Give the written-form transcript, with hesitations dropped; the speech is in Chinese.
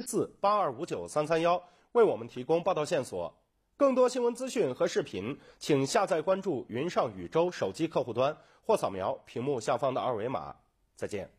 字8259-331为我们提供报道线索。更多新闻资讯和视频，请下载关注云上宇宙手机客户端或扫描屏幕下方的二维码。再见。